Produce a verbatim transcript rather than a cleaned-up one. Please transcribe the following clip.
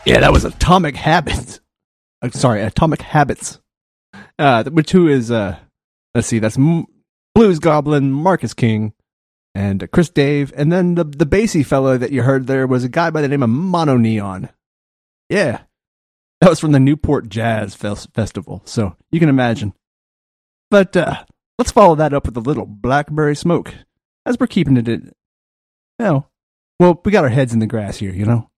Yeah, that was Atomic Habits. Uh, sorry, Atomic Habits. Uh, which who is, uh, let's see, that's M- Blues Goblin, Marcus King, and uh, Chris Dave. And then the, the bassy fellow that you heard there was a guy by the name of Mono Neon. Yeah. That was from the Newport Jazz Fes- Festival, so you can imagine. But uh, let's follow that up with a little Blackberry Smoke, as we're keeping it in. You know, well, we got our heads in the grass here, you know?